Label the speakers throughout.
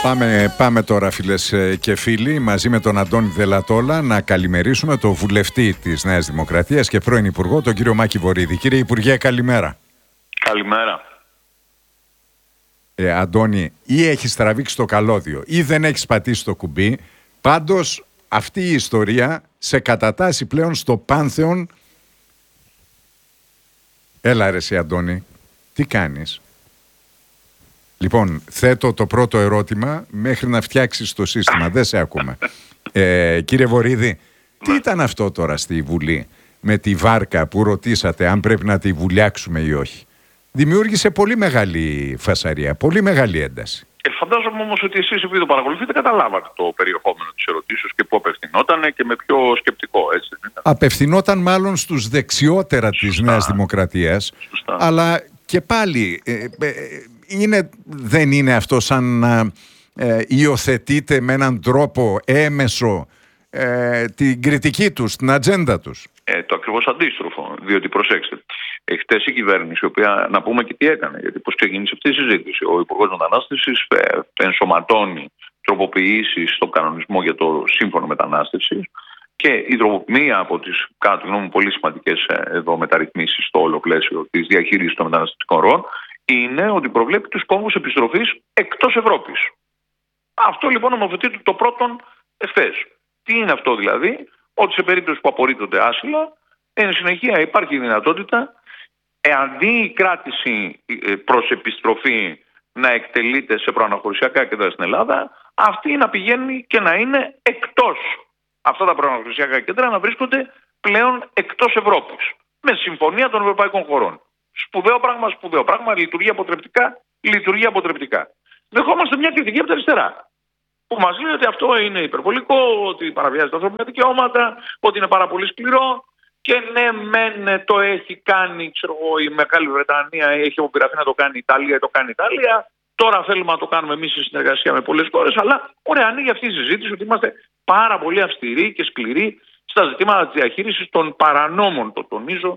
Speaker 1: Πάμε τώρα, φίλες και φίλοι, μαζί με τον Αντώνη Δελατόλα να καλημερίσουμε τον βουλευτή της Νέας Δημοκρατίας και πρώην Υπουργό, τον κύριο Μάκη Βορίδη. Κύριε Υπουργέ, καλημέρα.
Speaker 2: Καλημέρα.
Speaker 1: Αντώνη, ή έχεις τραβήξει το καλώδιο ή δεν έχεις πατήσει το κουμπί. Πάντως αυτή η ιστορία σε κατατάσσει πλέον στο πάνθεον. Έλα ρε εσύ, Αντώνη, τι κάνεις? Λοιπόν, θέτω το πρώτο ερώτημα μέχρι να φτιάξεις το σύστημα. Δεν σε ακούμε. Κύριε Βορίδη, τι ήταν αυτό τώρα στη Βουλή με τη βάρκα που ρωτήσατε αν πρέπει να τη βουλιάξουμε ή όχι? Δημιούργησε πολύ μεγάλη φασαρία, πολύ μεγάλη ένταση.
Speaker 2: Φαντάζομαι όμως ότι εσείς, επειδή το παρακολουθείτε, καταλάβατε το περιεχόμενο της ερωτήσεως και πού απευθυνόταν και με ποιο σκεπτικό, έτσι δεν ήταν?
Speaker 1: Απευθυνόταν μάλλον στους δεξιότερα της Νέας Δημοκρατίας. Σωστά. Αλλά και πάλι δεν είναι αυτό σαν να υιοθετείτε με έναν τρόπο έμεσο την κριτική τους, την ατζέντα τους?
Speaker 2: Το ακριβώς αντίστροφο, διότι προσέξτε, χτες η κυβέρνηση, η οποία να πούμε και τι έκανε, γιατί πώς ξεκίνησε αυτή η συζήτηση. Ο Υπουργός Μετανάστευσης ενσωματώνει τροποποιήσεις στον κανονισμό για το σύμφωνο μετανάστευσης και η μία από τις, κατά τη γνώμη μου, πολύ σημαντικές εδώ μεταρρυθμίσεις στο όλο πλαίσιο της διαχείρισης των μεταναστευτικών ροών είναι ότι προβλέπει τους κόμβους επιστροφής εκτός Ευρώπης. Αυτό λοιπόν νομοθετείται το πρώτον ευθές. Τι είναι αυτό δηλαδή? Ότι σε περίπτωση που απορρίπτονται άσυλα, εν συνεχεία υπάρχει η δυνατότητα, αντί η κράτηση προς επιστροφή να εκτελείται σε προαναχωρησιακά κέντρα στην Ελλάδα, αυτή να πηγαίνει και να είναι εκτός. Αυτά τα προαναχωρησιακά κέντρα να βρίσκονται πλέον εκτός Ευρώπης, με συμφωνία των ευρωπαϊκών χωρών. Σπουδαίο πράγμα, λειτουργεί αποτρεπτικά. Δεχόμαστε μια κριτική από τα αριστερά, που μας λέει ότι αυτό είναι υπερβολικό, ότι παραβιάζει τα ανθρώπινα δικαιώματα, ότι είναι πάρα πολύ σκληρό. Και ναι, μεν το έχει κάνει, η Μεγάλη Βρετανία, έχει αποπειραθεί να το κάνει η Ιταλία, το κάνει η Ιταλία. Τώρα θέλουμε να το κάνουμε εμείς σε συνεργασία με πολλές χώρες. Αλλά ωραία, ανοίγει αυτή η συζήτηση ότι είμαστε πάρα πολύ αυστηροί και σκληροί στα ζητήματα της διαχείρισης των παρανόμων, το τονίζω,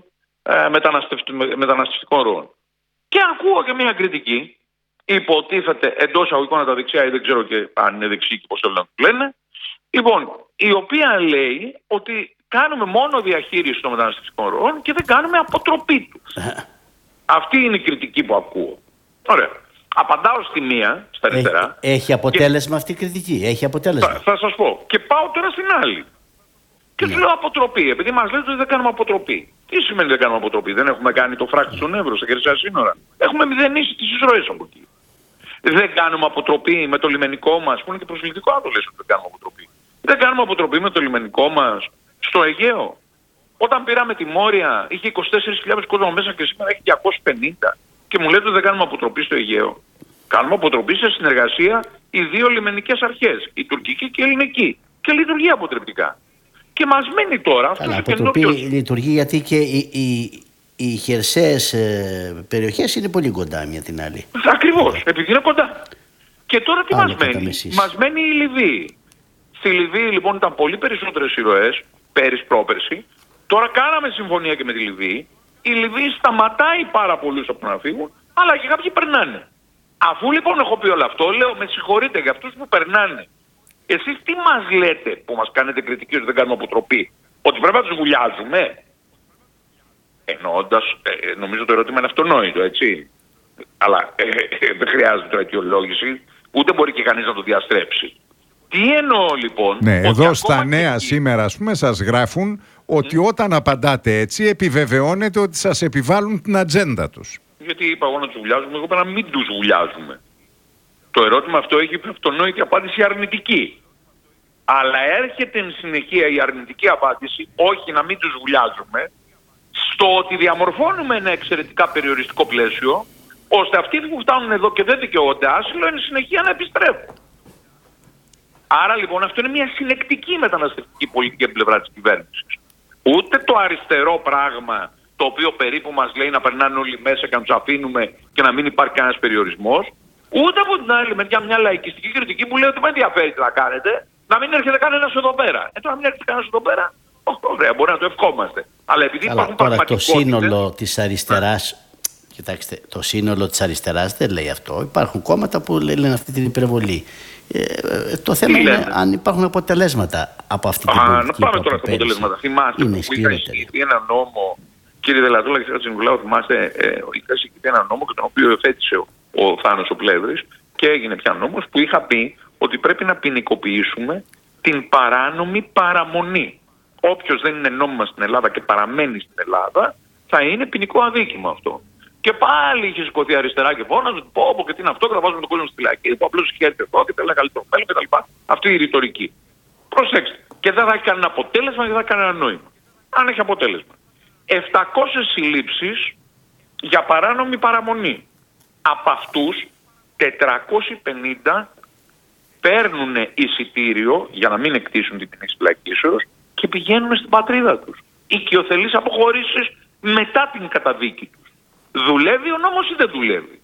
Speaker 2: μεταναστευτικών ροών. Και ακούω και μια κριτική, υποτίθεται εντός αγωγικών τα δεξιά, ή δεν ξέρω και αν είναι δεξί και πώς θέλουν να το λένε, λοιπόν, η οποία λέει ότι κάνουμε μόνο διαχείριση των μεταναστευτικών ροών και δεν κάνουμε αποτροπή τους. Αυτή είναι η κριτική που ακούω. Ωραία. Απαντάω στη μία, στα αριστερά.
Speaker 3: Έχει αποτέλεσμα αυτή η κριτική? Έχει αποτέλεσμα?
Speaker 2: Θα σας πω. Και πάω τώρα στην άλλη. Και του λέω αποτροπή, επειδή μας λέτε ότι δεν κάνουμε αποτροπή. Τι σημαίνει δεν κάνουμε αποτροπή? Δεν έχουμε κάνει το φράκτη στον Εύρο, στα χερσαία σύνορα? Έχουμε μηδενίσει τις εισρωές από εκεί. Δεν κάνουμε αποτροπή με το λιμενικό μας, που είναι και προσβλητικό να το λες ότι δεν κάνουμε αποτροπή. Δεν κάνουμε αποτροπή με το λιμενικό μας στο Αιγαίο? Όταν πήραμε τη Μόρια είχε 24.000 κόσμο μέσα και σήμερα έχει 250. Και μου λέτε ότι δεν κάνουμε αποτροπή στο Αιγαίο? Κάνουμε αποτροπή σε συνεργασία οι δύο λιμενικές αρχές, η τουρκική και η ελληνική. Και λειτουργεί αποτρεπτικά. Και μας μένει τώρα αυτό.
Speaker 3: Αλλά αποτροπή λειτουργεί γιατί και οι χερσαίες περιοχές είναι πολύ κοντά μια την άλλη.
Speaker 2: Ακριβώς, επειδή είναι κοντά. Και τώρα τι μας μένει? Μας μένει η Λιβύη. Στη Λιβύη λοιπόν ήταν πολύ περισσότερες ηρωές, πρόπερση. Τώρα κάναμε συμφωνία και με τη Λιβύη. Η Λιβύη σταματάει πάρα πολλούς από να φύγουν, αλλά και κάποιοι περνάνε. Αφού λοιπόν έχω πει όλο αυτό, λέω με συγχωρείτε για αυτούς που περνάνε. Εσείς τι μας λέτε που μας κάνετε κριτική ότι δεν κάνουμε αποτροπή? Ότι πρέπει να τους βουλιάζουμε? Εννοώντας, νομίζω το ερώτημα είναι αυτονόητο, έτσι. Αλλά δεν χρειάζεται το αιτιολόγηση, ούτε μπορεί και κανείς να το διαστρέψει. Τι εννοώ λοιπόν?
Speaker 1: Ναι, εδώ στα νέα σήμερα, ας πούμε, σας γράφουν ότι όταν απαντάτε έτσι επιβεβαιώνετε ότι σας επιβάλλουν την ατζέντα τους.
Speaker 2: Γιατί είπα εγώ να τους βουλιάζουμε, εγώ είπα να μην τους βουλιάζουμε. Το ερώτημα αυτό έχει αυτονόητη απάντηση αρνητική. Αλλά έρχεται εν συνεχεία η αρνητική απάντηση, όχι να μην τους βουλιάζουμε, στο ότι διαμορφώνουμε ένα εξαιρετικά περιοριστικό πλαίσιο, ώστε αυτοί που φτάνουν εδώ και δεν δικαιούνται άσυλο, εν συνεχεία να επιστρέφουν. Άρα λοιπόν αυτό είναι μια συνεκτική μεταναστευτική πολιτική από την πλευρά της κυβέρνησης. Ούτε το αριστερό πράγμα, το οποίο περίπου μας λέει να περνάνε όλοι μέσα και να τους αφήνουμε και να μην υπάρχει κανένας περιορισμός, ούτε από την άλλη μεριά μια λαϊκιστική κριτική που λέει ότι με ενδιαφέρει τι να κάνετε, να μην έρχεται κανένας εδώ πέρα. Τώρα μην έρχεται κανένας εδώ πέρα, ωραία, μπορεί να το ευχόμαστε. Αλλά επειδή υπάρχουν
Speaker 3: τώρα το σύνολο της αριστεράς Κοιτάξτε, το σύνολο της αριστεράς δεν λέει αυτό. Υπάρχουν κόμματα που λένε αυτή την υπερβολή. Το θέμα είναι αν υπάρχουν αποτελέσματα από αυτή την πολιτική.
Speaker 2: Να πάμε τώρα στα αποτελέσματα. Θυμάστε που είχα εισηγηθεί ένα νόμο, κύριε Δελατούλα και κύριε Χατζηνικολάου, θυμάστε, είχα εισηγηθεί ένα νόμο και τον οποίο εφέτησε ο Θάνος ο Πλεύρης και έγινε πια νόμος που είχα πει ότι πρέπει να ποινικοποιήσουμε την παράνομη παραμονή. Όποιος δεν είναι νόμιμα στην Ελλάδα και παραμένει στην Ελλάδα, θα είναι ποινικό αδίκημα αυτό. Και πάλι είχε σηκωθεί αριστερά και φώναζε πω και τι είναι αυτό, και θα βάζουμε τον κόσμο στη φυλακή, που απλώς είχε έρθει εδώ και θέλει καλύτερο μέλλον κτλ. Αυτή η ρητορική. Προσέξτε. Και δεν θα έχει κανένα αποτέλεσμα και δεν θα έχει κανένα νόημα. Αν έχει αποτέλεσμα. 700 συλλήψεις για παράνομη παραμονή. Από αυτούς 450 παίρνουν εισιτήριο για να μην εκτίσουν την ποινή της φυλακίσεως και πηγαίνουν στην πατρίδα τους. Οικειοθελείς αποχωρήσεις μετά την καταδίκη τους. Δουλεύει ο νόμος ή δεν δουλεύει?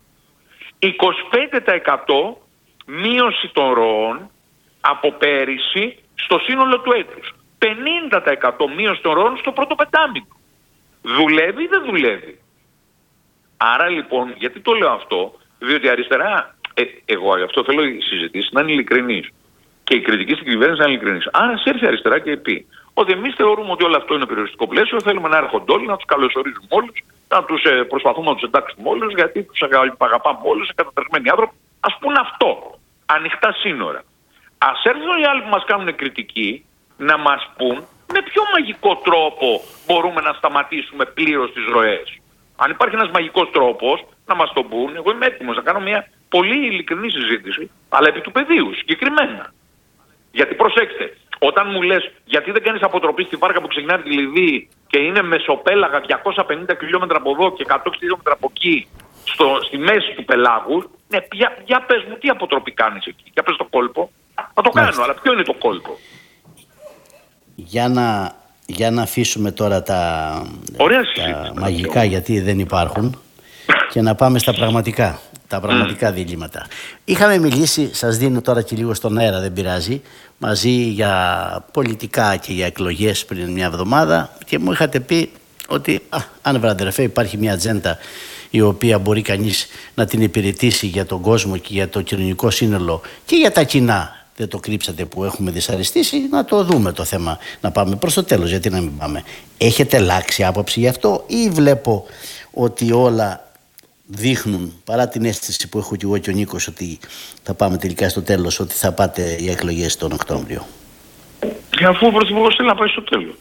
Speaker 2: 25% μείωση των ροών από πέρυσι στο σύνολο του έτους. 50% μείωση των ροών στο πρώτο πεντάμινο. Δουλεύει ή δεν δουλεύει? Άρα λοιπόν, γιατί το λέω αυτό? Διότι αριστερά, εγώ γι' αυτό θέλω οι συζητήσεις να είναι ειλικρινείς. Και η κριτική στην κυβέρνηση να είναι ειλικρινής. Άρα σε αριστερά και πει ότι εμείς θεωρούμε ότι όλο αυτό είναι περιοριστικό πλαίσιο, θέλουμε να έρχονται όλοι, να τους καλωσορίζουμε όλους, να τους προσπαθούμε να τους εντάξουμε όλους, γιατί τους αγαπάμε όλους, κατατρεγμένοι άνθρωποι. Ας πούν αυτό. Ανοιχτά σύνορα. Ας έρθουν οι άλλοι που μας κάνουν κριτική να μας πούν με ποιο μαγικό τρόπο μπορούμε να σταματήσουμε πλήρως τις ροές. Αν υπάρχει ένας μαγικός τρόπος, να μας τον πούν. Εγώ είμαι έτοιμος να κάνω μια πολύ ειλικρινή συζήτηση, αλλά επί του πεδίου, συγκεκριμένα. Γιατί προσέξτε, όταν μου λες γιατί δεν κάνεις αποτροπή στη βάρκα που ξεκινάει από τη Λιβύη και είναι μεσοπέλαγα 250 χιλιόμετρα από εδώ και 100 χιλιόμετρα από εκεί, στη μέση του πελάγου, ναι, για πες μου τι αποτροπή κάνεις εκεί, για πες το κόλπο. Θα το κάνω, αλλά ποιο είναι το κόλπο?
Speaker 3: Για να αφήσουμε τώρα τα μαγικά, γιατί δεν υπάρχουν, και να πάμε στα πραγματικά. Τα πραγματικά διλήμματα. Είχαμε μιλήσει, σας δίνω τώρα και λίγο στον αέρα, δεν πειράζει, μαζί για πολιτικά και για εκλογές πριν μια εβδομάδα και μου είχατε πει ότι αν βραντερεφέ υπάρχει μια ατζέντα η οποία μπορεί κανείς να την υπηρετήσει για τον κόσμο και για το κοινωνικό σύνολο και για τα κοινά. Δεν το κρύψατε που έχουμε δυσαρεστήσει, να το δούμε το θέμα, να πάμε προς το τέλος, γιατί να μην πάμε. Έχετε αλλάξει άποψη γι' αυτό ή βλέπω ότι όλα δείχνουν, παρά την αίσθηση που έχω και εγώ και ο Νίκος, ότι θα πάμε τελικά στο τέλος, ότι θα πάτε οι εκλογές τον Οκτώβριο?
Speaker 2: Και αφού ο Πρωθυπουργός θέλει να πάει στο τέλος.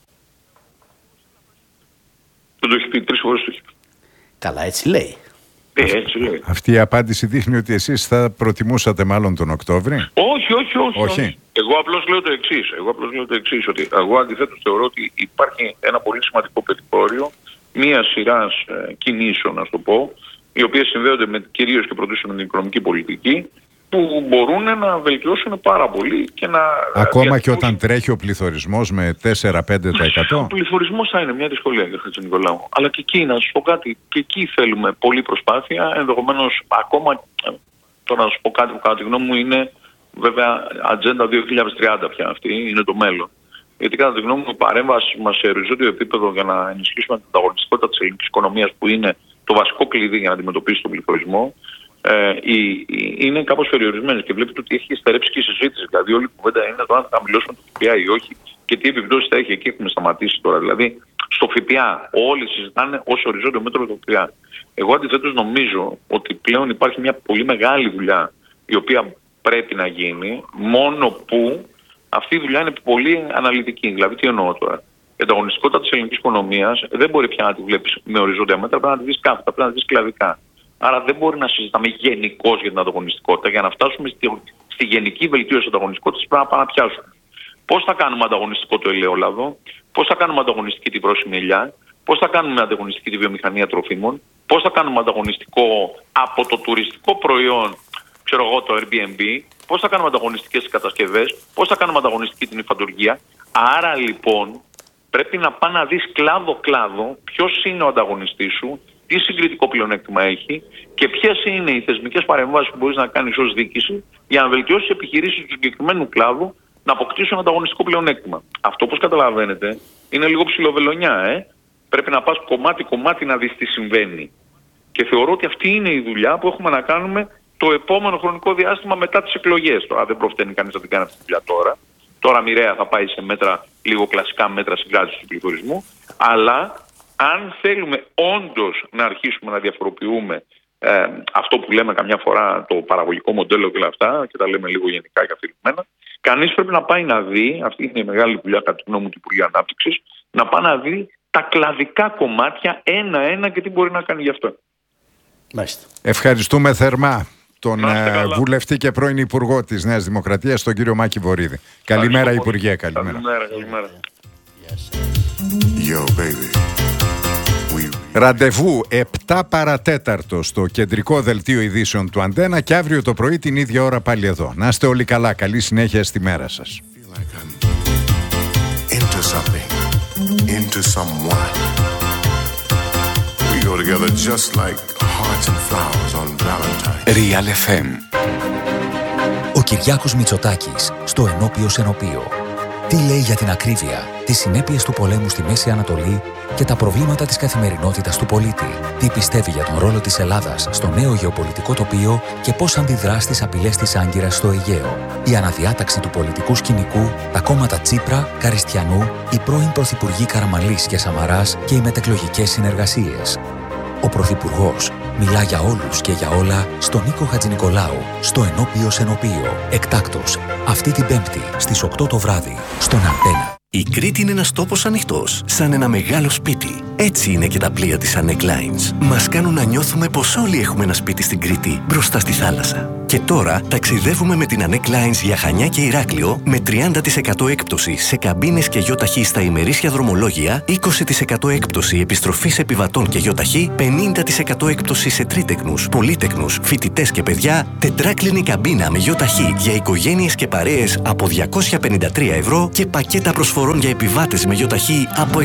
Speaker 2: Δεν το έχει πει 3 φορές το έχει πει.
Speaker 3: Καλά, έτσι λέει.
Speaker 2: Έτσι λέει.
Speaker 1: Αυτή η απάντηση δείχνει ότι εσείς θα προτιμούσατε μάλλον τον Οκτώβρη.
Speaker 2: Όχι. Εγώ απλώς λέω το εξής. Ότι εγώ αντιθέτως θεωρώ ότι υπάρχει ένα πολύ σημαντικό περιθώριο μία σειράς κινήσεων, να το πω, οι οποίες συνδέονται κυρίως και πρωτίστως με την οικονομική πολιτική, που μπορούν να βελτιώσουν πάρα πολύ και να...
Speaker 1: Ακόμα και όταν τρέχει ο πληθωρισμός με 4-5%.
Speaker 2: Ο πληθωρισμός θα είναι μια δυσκολία, κύριε Χατζηνικολάου. Αλλά και εκεί, να σας πω κάτι, και εκεί θέλουμε πολλή προσπάθεια, ενδεχομένως ακόμα, τώρα να σας πω κάτι που κατά τη γνώμη μου είναι βέβαια ατζέντα 2030 πια αυτή, είναι το μέλλον. Γιατί κατά τη γνώμη μου η παρέμβαση μας σε οριζόντιο επίπεδο για να ενισχύσουμε την ανταγωνιστικότητα της ελληνικής οικονομίας, που είναι το βασικό κλειδί για να αντιμετωπίσει τον πληθωρισμό, είναι κάπως περιορισμένες και βλέπετε ότι έχει στερέψει και η συζήτηση. Δηλαδή, όλη η κουβέντα είναι το αν θα χαμηλώσουμε το ΦΠΑ ή όχι και τι επιπτώσεις θα έχει. Εκεί έχουμε σταματήσει τώρα. Δηλαδή, στο ΦΠΑ όλοι συζητάνε ως οριζόντιο μέτρο το ΦΠΑ. Εγώ αντιθέτως νομίζω ότι πλέον υπάρχει μια πολύ μεγάλη δουλειά η οποία πρέπει να γίνει, μόνο που αυτή η δουλειά είναι πολύ αναλυτική. Δηλαδή, τι εννοώ τώρα? Η ανταγωνιστικότητα της ελληνικής οικονομίας δεν μπορεί πια να τη βλέπεις με οριζόντια μέτρα, πρέπει να τη δεις κάθετα, πρέπει να τη δεις κλαδικά. Άρα δεν μπορεί να συζητάμε γενικώς για την ανταγωνιστικότητα. Για να φτάσουμε στη γενική βελτίωση της ανταγωνιστικότητας πρέπει να πάμε να πιάσουμε. Πώς θα κάνουμε ανταγωνιστικό το ελαιόλαδο, πώς θα κάνουμε ανταγωνιστική την πρόσημη ελιά, πώς θα κάνουμε ανταγωνιστική τη βιομηχανία τροφίμων, πώς θα κάνουμε ανταγωνιστικό από το τουριστικό προϊόν, ξέρω εγώ, το Airbnb, πώς θα κάνουμε ανταγωνιστικές τις κατασκευές, πώς θα κάνουμε ανταγωνιστική την υφαντουργία. Άρα λοιπόν πρέπει να πας να δεις κλάδο-κλάδο ποιος είναι ο ανταγωνιστής σου, τι συγκριτικό πλεονέκτημα έχει και ποιες είναι οι θεσμικές παρεμβάσεις που μπορείς να κάνεις ως διοίκηση για να βελτιώσεις τις επιχειρήσεις του συγκεκριμένου κλάδου να αποκτήσουν ανταγωνιστικό πλεονέκτημα. Αυτό, όπως καταλαβαίνετε, είναι λίγο ψιλοβελονιά. Πρέπει να πας κομμάτι-κομμάτι να δεις τι συμβαίνει. Και θεωρώ ότι αυτή είναι η δουλειά που έχουμε να κάνουμε το επόμενο χρονικό διάστημα μετά τις εκλογές. Τώρα δεν προφταίνει κανείς να την κάνει αυτή τη δουλειά τώρα. Τώρα μοιραία θα πάει σε μέτρα, λίγο κλασικά μέτρα συγκράτησης του πληθωρισμού. Αλλά αν θέλουμε όντως να αρχίσουμε να διαφοροποιούμε αυτό που λέμε καμιά φορά το παραγωγικό μοντέλο και όλα αυτά, και τα λέμε λίγο γενικά και αφηρημένα, κανείς πρέπει να πάει να δει, αυτή είναι η μεγάλη δουλειά κατά τη γνώμη μου του Υπουργείου Ανάπτυξης, να πάει να δει τα κλαδικά κομμάτια ένα-ένα και τι μπορεί να κάνει γι' αυτό.
Speaker 3: Μάλιστα.
Speaker 1: Ευχαριστούμε θερμά τον βουλευτή και πρώην Υπουργό της Νέας Δημοκρατίας, τον κύριο Μάκη Βορίδη. Καλημέρα, Υπουργέ. Καλημέρα.
Speaker 4: Yo, baby.
Speaker 1: Ραντεβού 7 παρατέταρτο στο κεντρικό δελτίο ειδήσεων του Αντένα και αύριο το πρωί την ίδια ώρα πάλι εδώ. Να είστε όλοι καλά. Καλή συνέχεια στη μέρα σας.
Speaker 4: Into someone. We go together just like hearts and flowers on Valentine's.
Speaker 5: Real FM. Ο Κυριάκος Μητσοτάκης στο Ενώπιος Ενωπείο. Τι λέει για την ακρίβεια, τις συνέπειες του πολέμου στη Μέση Ανατολή και τα προβλήματα της καθημερινότητας του πολίτη. Τι πιστεύει για τον ρόλο της Ελλάδας στο νέο γεωπολιτικό τοπίο και πώς αντιδρά στις απειλές της Άγκυρας στο Αιγαίο. Η αναδιάταξη του πολιτικού σκηνικού, τα κόμματα Τσίπρα, Καριστιανού, οι πρώην πρωθυπουργοί Καραμανλής και Σαμαράς και οι μετεκλογικές συνεργασίες. Ο Πρωθυπουργός μιλά για όλους και για όλα στον Νίκο Χατζηνικολάου, στο Ενώπιος Ενωπείο. Εκτάκτος, αυτή την Πέμπτη στις 8 το βράδυ, στον Αντένα.
Speaker 6: Η Κρήτη είναι ένας τόπος ανοιχτός, σαν ένα μεγάλο σπίτι. Έτσι είναι και τα πλοία της Anek Lines. Μας κάνουν να νιώθουμε πως όλοι έχουμε ένα σπίτι στην Κρήτη, μπροστά στη θάλασσα. Και τώρα ταξιδεύουμε με την Anek Lines για Χανιά και Ηράκλειο με 30% έκπτωση σε καμπίνες και γιοταχή στα ημερήσια δρομολόγια, 20% έκπτωση επιστροφής επιβατών και γιοταχή, 50% έκπτωση σε τρίτεκνους, πολύτεκνους, φοιτητές και παιδιά, τετράκλινη καμπίνα με γιοταχή για οικογένειες και παρέες από 253 ευρώ και πακέτα προσφορών για επιβάτες με γιοταχή από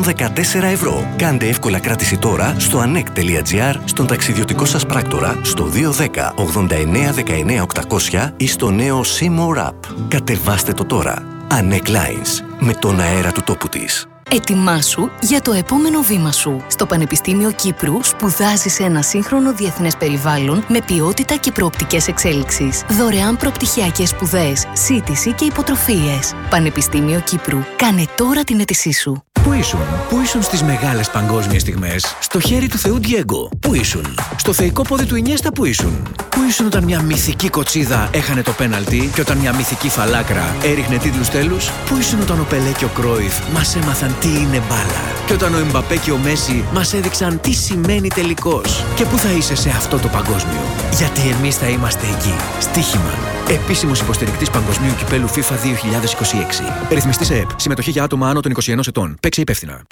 Speaker 6: 114 ευρώ. Κάντε εύκολα κράτηση τώρα στο anek.gr, στον ταξιδιωτικό σας πράκτορα, στο 210 89 19 800 ή στο νέο Seymour App. Κατεβάστε το τώρα. Anek Lines, με τον αέρα του τόπου της.
Speaker 7: Ετοιμάσου για το επόμενο βήμα σου. Στο Πανεπιστήμιο Κύπρου σπουδάζεις σε ένα σύγχρονο διεθνές περιβάλλον με ποιότητα και προοπτικές εξέλιξης. Δωρεάν προπτυχιακές σπουδές, σύντηση και υποτροφίες. Πανεπιστήμιο Κύπρου. Κάνε τώρα την αίτησή σου.
Speaker 8: Πού ήσουν στις μεγάλες παγκόσμιες στιγμές? Στο χέρι του Θεού Ντιέγκο. Πού ήσουν? Στο θεϊκό πόδι του Ινιέστα. Πού ήσουν? Πού ήσουν όταν μια μυθική κοτσίδα έχανε το πέναλτι και όταν μια μυθική φαλάκρα έριχνε τίτλους τέλους? Πού ήσουν όταν ο Πελέ και ο Κρόιφ μας έμαθαν τι είναι μπάλα? Και όταν ο Εμπαπέ και ο Μέση μας έδειξαν τι σημαίνει τελικός? Και πού θα είσαι σε αυτό το παγκόσμιο? Γιατί εμείς θα είμαστε εκεί. Στοίχημα. Επίσημος υποστηρικτής Παγκοσμίου Κυπέλου FIFA 2026. Ρυθμιστής ΕΕΠ. Συμμετοχή για άτομα άνω των 21 ετών. Παίξε υπεύθυνα.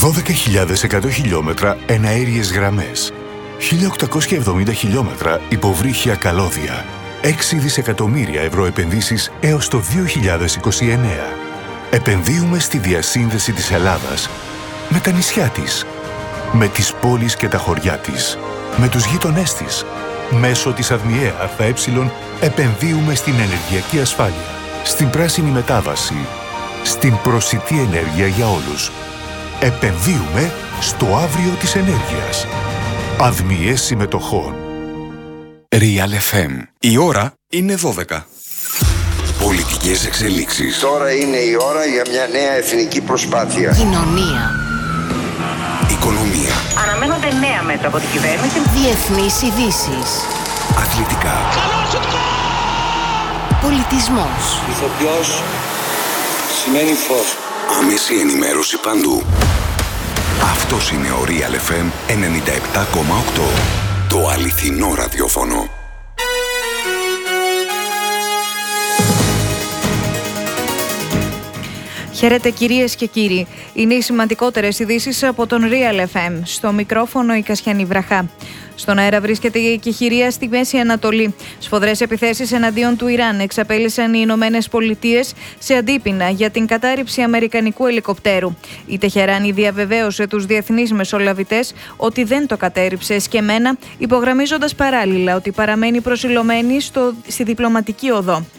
Speaker 4: 12.100 χιλιόμετρα εναέριες γραμμές. 1.870 χιλιόμετρα υποβρύχια καλώδια. 6 δισεκατομμύρια ευρώ επενδύσεις έως το 2029. Επενδύουμε στη διασύνδεση της Ελλάδας με τα νησιά της, με τις πόλεις και τα χωριά της, με τους γείτονές της. Μέσω της ΑΔΜΙΕ ΑΕ επενδύουμε στην ενεργειακή ασφάλεια, στην πράσινη μετάβαση, στην προσιτή ενέργεια για όλους. Επενδύουμε στο αύριο της ενέργειας. ΑΔΜΙΕ συμμετοχών.
Speaker 5: Real FM. Η ώρα είναι 12. Πολιτικές εξελίξεις.
Speaker 9: Τώρα είναι η ώρα για μια νέα εθνική προσπάθεια.
Speaker 7: Κοινωνία.
Speaker 5: Οικονομία.
Speaker 10: Αναμένονται νέα μέτρα από την κυβέρνηση.
Speaker 7: Διεθνείς ειδήσεις.
Speaker 5: Αθλητικά.
Speaker 7: Πολιτισμός.
Speaker 11: Ηθοποιός σημαίνει φως.
Speaker 5: Άμεση ενημέρωση παντού. Αυτός είναι ο Real FM 97,8. Το αληθινό ραδιόφωνο.
Speaker 12: Χαίρετε κυρίες και κύριοι. Είναι οι σημαντικότερες ειδήσεις από τον Real FM. Στο μικρόφωνο η Κασιανή Βραχά. Στον αέρα βρίσκεται η εκεχηρία στη Μέση Ανατολή. Σφοδρές επιθέσεις εναντίον του Ιράν εξαπέλυσαν οι Ηνωμένες Πολιτείες σε αντίπεινα για την κατάρριψη αμερικανικού ελικοπτέρου. Η Τεχεράνη διαβεβαίωσε τους διεθνείς μεσολαβητές ότι δεν το κατέρριψε εσκεμμένα, υπογραμμίζοντας παράλληλα ότι παραμένει προσιλωμένη στη διπλωματική οδό.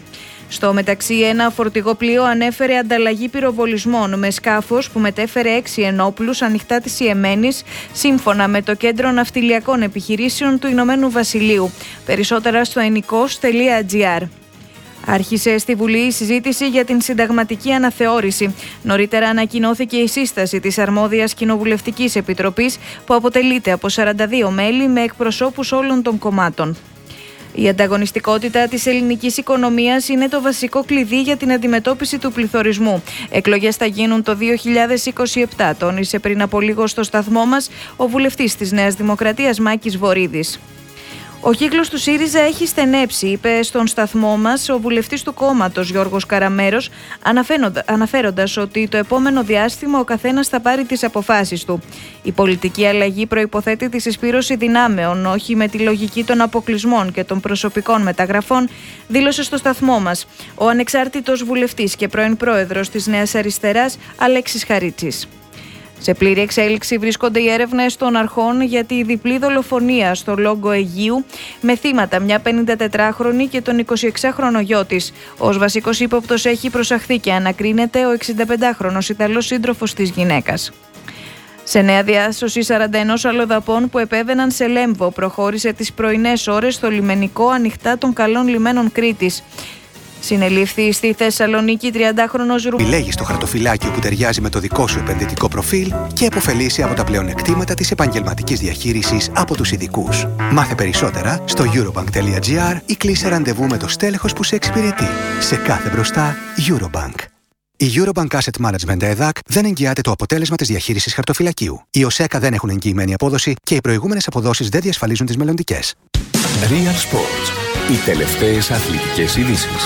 Speaker 12: Στο μεταξύ, ένα φορτηγό πλοίο ανέφερε ανταλλαγή πυροβολισμών με σκάφος που μετέφερε 6 ενόπλους ανοιχτά της Ιεμένης, σύμφωνα με το Κέντρο Ναυτιλιακών Επιχειρήσεων του Ηνωμένου Βασιλείου. Περισσότερα στο ennikos.gr. Άρχισε στη Βουλή η συζήτηση για την συνταγματική αναθεώρηση. Νωρίτερα ανακοινώθηκε η σύσταση της αρμόδιας κοινοβουλευτικής επιτροπής που αποτελείται από 42 μέλη με εκπροσώπους όλων των κομμάτων. Η ανταγωνιστικότητα της ελληνικής οικονομίας είναι το βασικό κλειδί για την αντιμετώπιση του πληθωρισμού. Εκλογές θα γίνουν το 2027, τόνισε πριν από λίγο στο σταθμό μας ο βουλευτής της Νέας Δημοκρατίας Μάκης Βορίδης. Ο κύκλος του ΣΥΡΙΖΑ έχει στενέψει, είπε στον σταθμό μας ο βουλευτής του κόμματος Γιώργος Καραμέρος, αναφέροντας ότι το επόμενο διάστημα ο καθένας θα πάρει τις αποφάσεις του. Η πολιτική αλλαγή προϋποθέτει τη συσπήρωση δυνάμεων, όχι με τη λογική των αποκλεισμών και των προσωπικών μεταγραφών, δήλωσε στο σταθμό μας ο ανεξάρτητος βουλευτής και πρώην πρόεδρος της Νέας Αριστεράς Αλέξης Χαρίτσης. Σε πλήρη εξέλιξη βρίσκονται οι έρευνες των αρχών για τη διπλή δολοφονία στο Λόγκο Αιγείου με θύματα μια 54χρονη και τον 26χρονο γιο της. Ως βασικός ύποπτος έχει προσαχθεί και ανακρίνεται ο 65χρονος Ιταλός σύντροφος της γυναίκας. Σε νέα διάσωση 41 αλλοδαπών που επέβαιναν σε Λέμβο προχώρησε τις πρωινές ώρες στο λιμενικό ανοιχτά των καλών λιμένων Κρήτης. Συνελήφθη στη Θεσσαλονίκη 30χρονος Ρουμάνος.
Speaker 13: Επιλέγεις το χαρτοφυλάκιο που ταιριάζει με το δικό σου επενδυτικό προφίλ και επωφελήσει από τα πλεονεκτήματα της επαγγελματικής διαχείρισης από τους ειδικούς. Μάθε περισσότερα στο eurobank.gr ή κλείσε ραντεβού με το στέλεχος που σε εξυπηρετεί. Σε κάθε μπροστά, Eurobank. Η Eurobank Asset Management ΕΔΑΚ δεν εγγυάται το αποτέλεσμα της διαχείρισης χαρτοφυλακίου. Οι ΟΣΕΚΑ δεν έχουν εγγυημένη απόδοση και οι προηγούμενες αποδόσεις δεν διασφαλίζουν τις μελλοντικές.
Speaker 6: Real Sports. Οι τελευταίες αθλητικές ειδήσεις.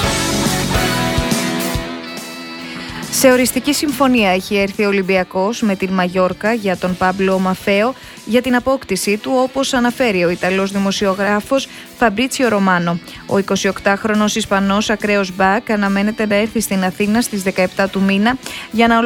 Speaker 12: Σε οριστική συμφωνία έχει έρθει ο Ολυμπιακός με την Μαγιόρκα για τον Πάμπλο Μαφέο για την απόκτησή του, όπως αναφέρει ο Ιταλός δημοσιογράφος Φαμπρίτσιο Ρωμάνο. Ο 28χρονος Ισπανός ακραίος μπακ αναμένεται να έρθει στην Αθήνα στις 17 του μήνα για να